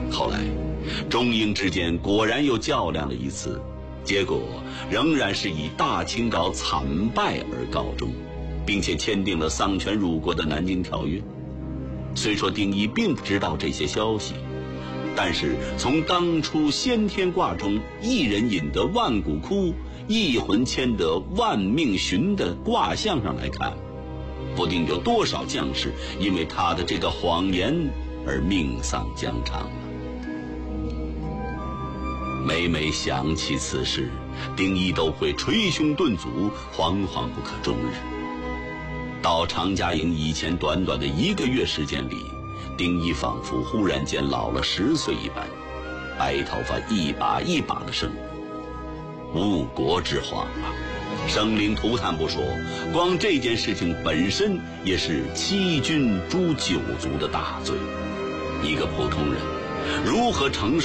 后来中英之间果然又较量了一次，结果仍然是以大清稿惨败而告终，并且签订了丧权辱国的南京条约。虽说丁仪并不知道这些消息，但是从当初先天卦中一人引得万骨枯，一魂牵得万命寻的卦象上来看，不定有多少将士因为他的这个谎言而命丧疆场了。每每想起此事，丁仪都会捶胸顿足，惶惶不可终日。到长嘉营以前短短的1个月时间里，丁仪仿佛忽然间老了10岁一般，白头发一把一把的生。误国之患啊！生灵涂炭不说，光这件事情本身也是欺君诛九族的大罪。一个普通人如何承受